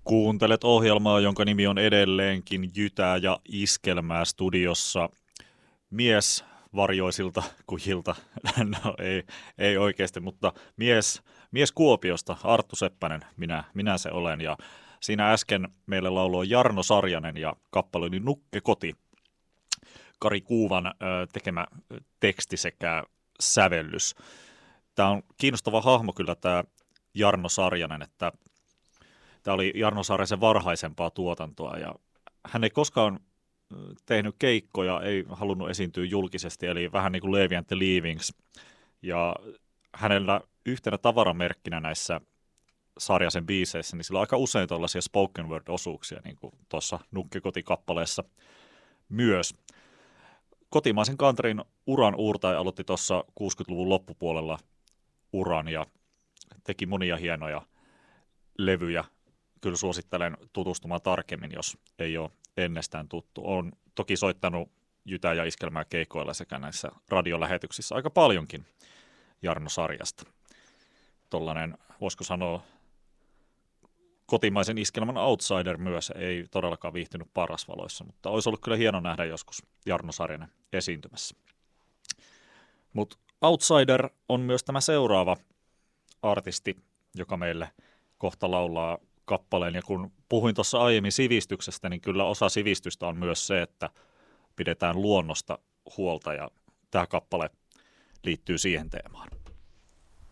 Kuuntelet ohjelmaa, jonka nimi on edelleenkin Jytää ja Iskelmää studiossa. Mies varjoisilta kujilta, no ei oikeasti, mutta mies Kuopiosta, Arttu Seppänen, minä se olen. Ja siinä äsken meille lauloi Jarno Sarjanen ja kappaleeni Nukke koti. Kari Kuuvan tekemä teksti sekä sävellys. Tämä on kiinnostava hahmo kyllä tämä Jarno Sarjanen, että tämä oli Jarno Sarjasen varhaisempaa tuotantoa ja hän ei koskaan tehnyt keikkoja, ei halunnut esiintyä julkisesti, eli vähän niin kuin Levi and the Leavings. Ja hänellä yhtenä tavaramerkkinä näissä Sarjasen biiseissä, niin sillä on aika usein tällaisia spoken word-osuuksia, niin kuin tuossa Nukke-koti-kappaleessa myös. Kotimaisen countryn uran uurtaja aloitti tuossa 60-luvun loppupuolella uran ja teki monia hienoja levyjä. Kyllä suosittelen tutustumaan tarkemmin, jos ei ole ennestään tuttu. Olen toki soittanut Jytää ja Iskelmää keikoilla sekä näissä radiolähetyksissä aika paljonkin Jarno Sarjasta. Tollainen, voisiko sanoa, kotimaisen iskelmän outsider myös, ei todellakaan viihtynyt parasvaloissa, mutta olisi ollut kyllä hieno nähdä joskus Jarno Sarjanen esiintymässä. Mutta outsider on myös tämä seuraava artisti, joka meille kohta laulaa kappaleen. Ja kun puhuin tuossa aiemmin sivistyksestä, niin kyllä osa sivistystä on myös se, että pidetään luonnosta huolta, ja tämä kappale liittyy siihen teemaan.